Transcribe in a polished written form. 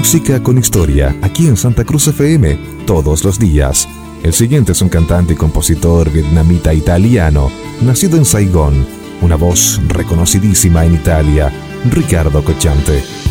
Música con historia, aquí en Santa Cruz FM, todos los días. El siguiente es un cantante y compositor vietnamita italiano, nacido en Saigón, una voz reconocidísima en Italia, Ricardo Cocciante.